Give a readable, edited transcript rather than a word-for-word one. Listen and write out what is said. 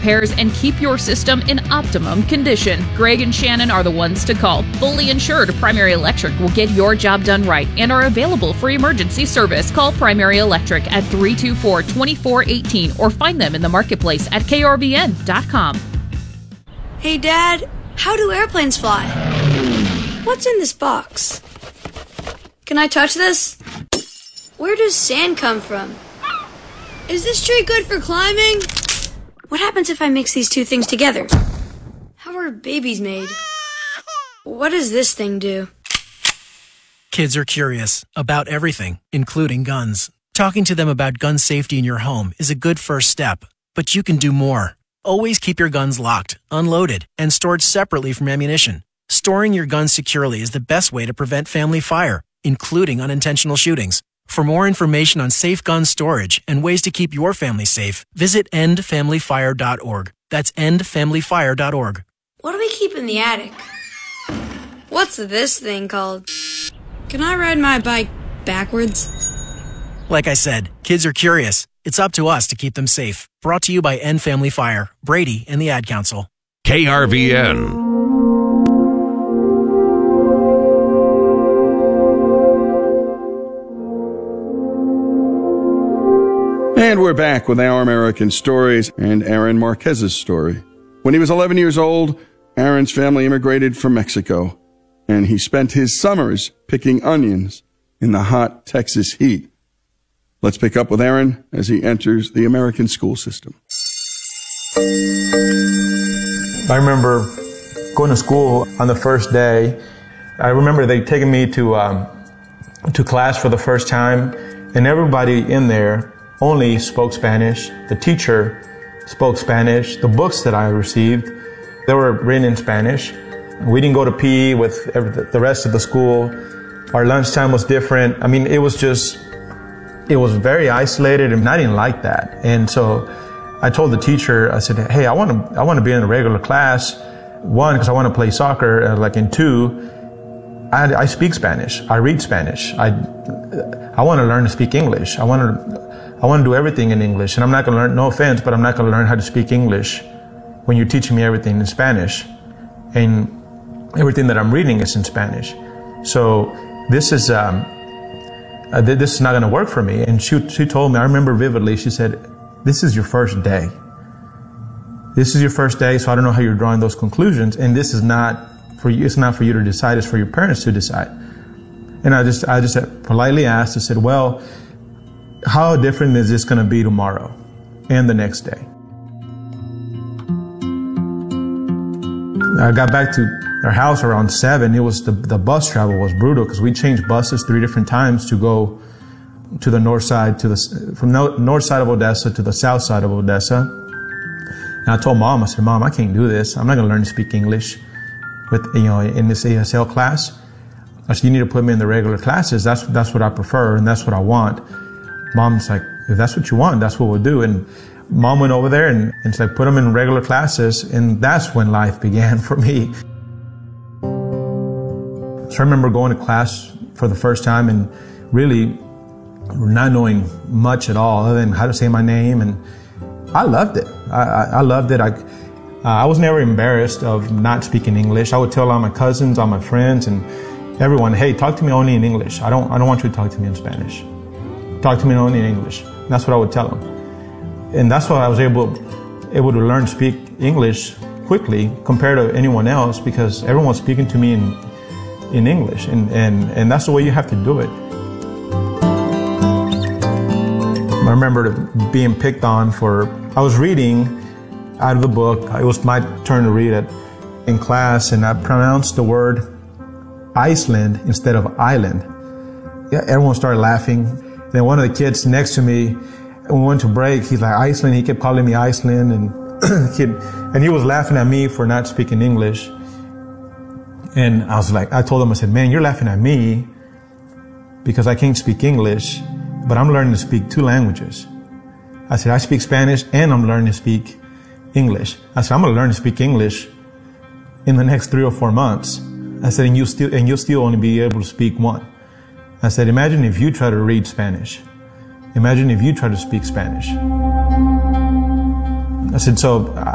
repairs and keep your system in optimum condition. Greg and Shannon are the ones to call. Fully insured, Primary Electric will get your job done right and are available for emergency service. Call Primary Electric at 324-2418 or find them in the marketplace at krvn.com. Hey, Dad, how do airplanes fly? What's in this box? Can I touch this? Where does sand come from? Is this tree good for climbing? What happens if I mix these two things together? How are babies made? What does this thing do? Kids are curious about everything, including guns. Talking to them about gun safety in your home is a good first step, but you can do more. Always keep your guns locked, unloaded, and stored separately from ammunition. Storing your guns securely is the best way to prevent family fire, including unintentional shootings. For more information on safe gun storage and ways to keep your family safe, visit endfamilyfire.org. That's endfamilyfire.org. What do we keep in the attic? What's this thing called? Can I ride my bike backwards? Like I said, kids are curious. It's up to us to keep them safe. Brought to you by End Family Fire, Brady, and the Ad Council. KRVN. And we're back with Our American Stories and Aaron Marquez's story. When he was 11 years old, Aaron's family immigrated from Mexico, and he spent his summers picking onions in the hot Texas heat. Let's pick up with Aaron as he enters the American school system. I remember going to school on the first day. I remember they taking me to class for the first time, and everybody in there only spoke Spanish. The teacher spoke Spanish. The books that I received, they were written in Spanish. We didn't go to PE with the rest of the school. Our lunchtime was different. I mean, it was very isolated, and I didn't like that. And so I told the teacher, I said, hey, I want to be in a regular class. One, because I want to play soccer, and two, I speak Spanish. I read Spanish. I want to learn to speak English. I want to do everything in English, and I'm not going to learn, no offense, but I'm not going to learn how to speak English when you're teaching me everything in Spanish, and everything that I'm reading is in Spanish. So this is not going to work for me. And she told me, I remember vividly, she said, this is your first day. This is your first day, so I don't know how you're drawing those conclusions, and this is not for you. It's not for you to decide, it's for your parents to decide. And I just politely asked, I said, well, how different is this going to be tomorrow and the next day? I got back to our house around 7. It was the bus travel was brutal because we changed buses 3 different times to go to the north side, from the north side of Odessa to the south side of Odessa. And I told Mom, I said, Mom, I can't do this. I'm not going to learn to speak English in this ASL class. I said, you need to put me in the regular classes. That's what I prefer, and that's what I want. Mom's like, if that's what you want, that's what we'll do. And Mom went over there and it's like, put them in regular classes. And that's when life began for me. So I remember going to class for the first time and really not knowing much at all other than how to say my name. And I loved it. I loved it. I was never embarrassed of not speaking English. I would tell all my cousins, all my friends, and everyone, hey, talk to me only in English. I don't want you to talk to me in Spanish. Talk to me only in English. And that's what I would tell them. And that's why I was able to learn to speak English quickly compared to anyone else, because everyone's speaking to me in English. And that's the way you have to do it. I remember being picked on I was reading out of the book. It was my turn to read it in class, and I pronounced the word Iceland instead of island. Yeah, everyone started laughing. Then one of the kids next to me, when we went to break, he's like, Iceland. He kept calling me Iceland, and he was laughing at me for not speaking English. And I told him, I said, man, you're laughing at me because I can't speak English, but I'm learning to speak 2 languages. I said, I speak Spanish and I'm learning to speak English. I said, I'm going to learn to speak English in the next 3 or 4 months. I said, and you'll still only be able to speak 1. I said, imagine if you try to read Spanish. Imagine if you try to speak Spanish. I said, so